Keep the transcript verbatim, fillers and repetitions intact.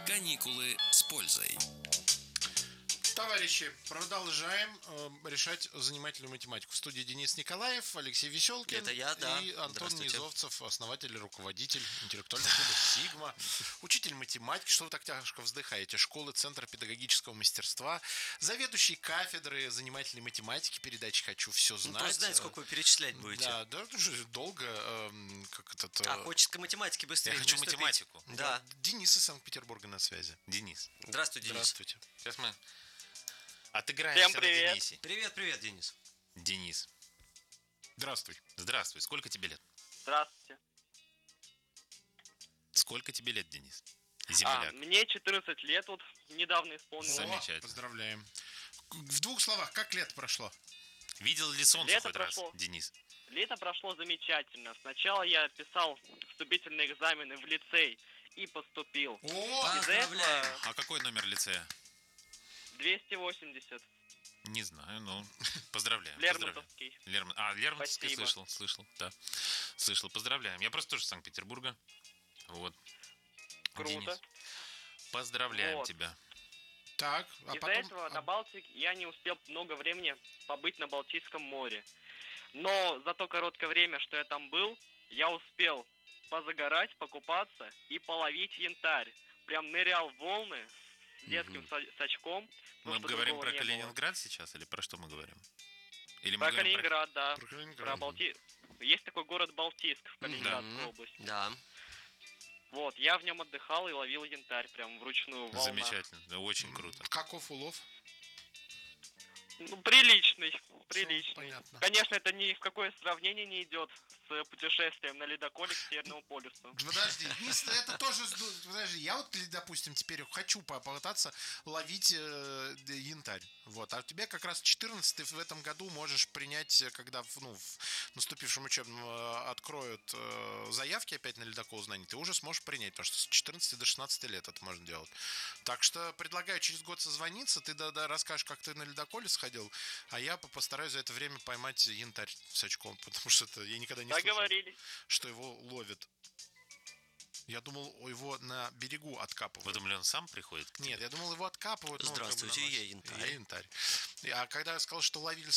Каникулы с пользой. Товарищи, продолжаем э, решать занимательную математику. В студии Денис Николаев, Алексей Веселкин. Это я, да. И Антон Низовцев, основатель и руководитель интеллектуального клуба «Сигма», учитель математики. Что вы так тяжко вздыхаете? Школы Центра педагогического мастерства, заведующий кафедры занимательной математики передачи «Хочу все знать». Ну, просто знаете, сколько вы перечислять будете. Да, да, уже долго. Э, как этот, э... А, хочется к математике быстрее. Я хочу приступить. математику. Да. Денис из Санкт-Петербурга на связи. Денис. Здравствуй, Денис. Здравствуйте. Сейчас мы отыграемся Всем привет. на Денисе. Привет, привет, Денис. Денис. Здравствуй. Здравствуй. Сколько тебе лет? Здравствуйте. Сколько тебе лет, Денис? А, Земляк. мне четырнадцать лет, вот недавно исполнилось. Замечательно. О, поздравляем. В двух словах, как лето прошло? Видел ли солнце Лето хоть прошло. раз, Денис? Лето прошло замечательно. Сначала я писал вступительные экзамены в лицей и поступил. О, Из-за этого Поздравляем. А какой номер лицея? двести восемьдесят. Не знаю, ну, поздравляем. поздравляем. Лермонтовский. Лермон... А, Лермонтовский Спасибо. слышал, слышал, да. Слышал, поздравляем. Я просто тоже из Санкт-Петербурга. Вот. Круто. Денис, поздравляем Вот. тебя. так, а Из-за потом... этого а, на Балтике я не успел много времени побыть на Балтийском море. Но за то короткое время, что я там был, я успел позагорать, покупаться и половить янтарь. Прям нырял в волны с детским Мгм. са- сачком. Мы потому что говорим другого про не было. Калининград сейчас или про что мы говорим? Или мы Про говорим Калининград, да. про Калининград. Про Балти... Есть такой город Балтийск в Калининградской Мгм. области. Да. Вот, я в нем отдыхал и ловил янтарь прям вручную в про... волнах. Замечательно, да, очень круто. Каков улов? Ну, приличный, приличный. понятно. Конечно, это ни в какое сравнение не идет с путешествием на ледоколе к Северному полюсу. Подожди, Денис, это тоже... сду- Подожди, я вот, допустим, теперь хочу попытаться ловить э, д- янтарь. Вот, а тебе как раз четырнадцать ты в этом году можешь принять, э, когда в, ну, в наступившем учебном э, откроют э, заявки опять на ледокол знаний, ты уже сможешь принять, потому что с четырнадцати до шестнадцати лет это можно делать. Так что предлагаю через год созвониться, ты да, да, расскажешь, как ты на ледоколе сходил, а я по- постараюсь за это время поймать янтарь с очком, потому что это я никогда не слышал, Договорились. что его ловят. Я думал, его на берегу откапывают. Вы думали, он сам приходит к тебе? Нет, я думал, его откапывают. ну, как бы Здравствуйте, наносят. я янтарь. Я янтарь. А когда я сказал, что ловили